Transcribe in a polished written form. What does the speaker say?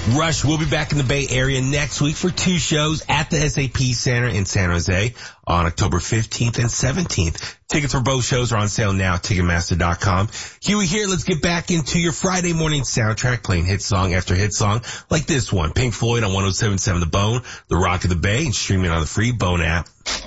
Rush will be back in the Bay Area next week for 2 shows at the SAP Center in San Jose on October 15th and 17th. Tickets for both shows are on sale now at Ticketmaster.com. Huey here, let's get back into your Friday morning soundtrack, playing hit song after hit song like this one. Pink Floyd on 107.7 The Bone, The Rock of the Bay, and streaming on the free Bone app.